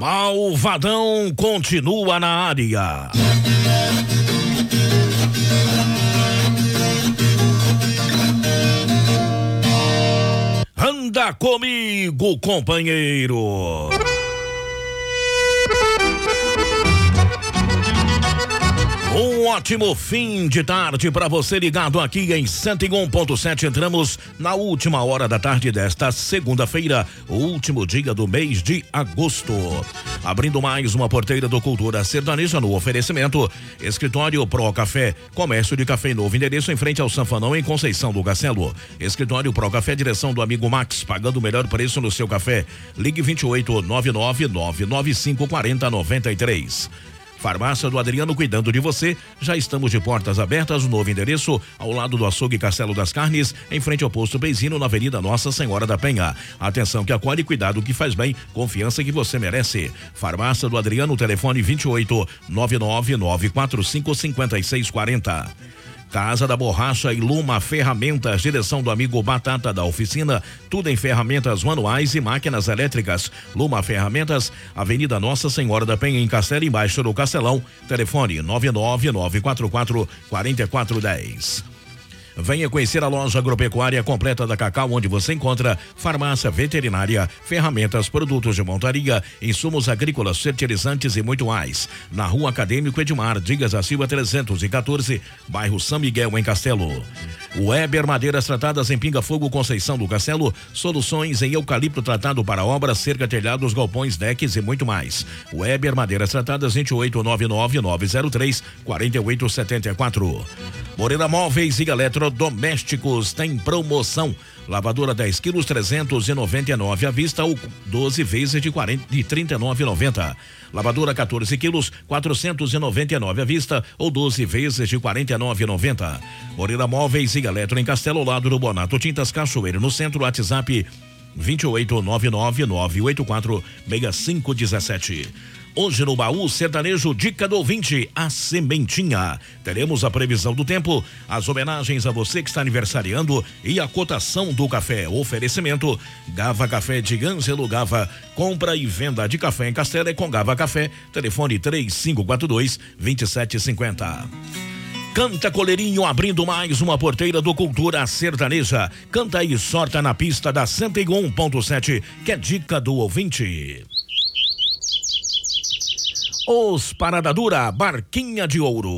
Malvadão continua na área. Anda comigo, companheiro. Um ótimo fim de tarde para você ligado aqui em 101.7. Entramos na última hora da tarde desta segunda-feira, o último dia do mês de agosto. Abrindo mais uma porteira do Cultura Sertaneja no oferecimento Escritório Pro Café, comércio de café, novo endereço em frente ao Sanfanão em Conceição do Castelo. Escritório Pro Café, direção do amigo Max, pagando o melhor preço no seu café. Ligue 2899-995-4093. Farmácia do Adriano, cuidando de você. Já estamos de portas abertas, o novo endereço ao lado do açougue Castelo das Carnes, em frente ao posto Benzino, na Avenida Nossa Senhora da Penha. Atenção que acolhe, cuidado que faz bem, confiança que você merece. Farmácia do Adriano, telefone 28-99945-5640. Casa da Borracha e Luma Ferramentas, direção do amigo Batata da Oficina, tudo em ferramentas manuais e máquinas elétricas. Luma Ferramentas, Avenida Nossa Senhora da Penha, em Castelo, embaixo do Castelão, telefone 99944-4410. Venha conhecer a loja agropecuária completa da Cacau, onde você encontra farmácia veterinária, ferramentas, produtos de montaria, insumos agrícolas, fertilizantes e muito mais. Na Rua Acadêmico Edmar Dias da Silva 314, bairro São Miguel, em Castelo. Weber Madeiras Tratadas em Pinga Fogo, Conceição do Castelo, soluções em eucalipto tratado para obras, cerca, telhados, galpões, decks e muito mais. Weber Madeiras Tratadas 2899-903-4874. Moreira Móveis e Eletrodomésticos tem promoção. Lavadora 10 quilos, 399 à vista ou 12 vezes de 39,90. Lavadora 14 quilos, 499 à vista ou 12 vezes de 49,90. Moreira Móveis e Eletro em Castelo, ao lado do Bonato Tintas Cachoeiro, no centro. WhatsApp 28999846517. Hoje no Baú Sertanejo, dica do ouvinte, a sementinha. Teremos a previsão do tempo, as homenagens a você que está aniversariando e a cotação do café. Oferecimento Gava Café de Ângelo Gava. Compra e venda de café em Castelo é com Gava Café. Telefone 3542-2750. Canta Coleirinho, abrindo mais uma porteira do Cultura Sertaneja. Canta e sorta na pista da 101.7, que é dica do ouvinte. Os Parada Dura, Barquinha de Ouro.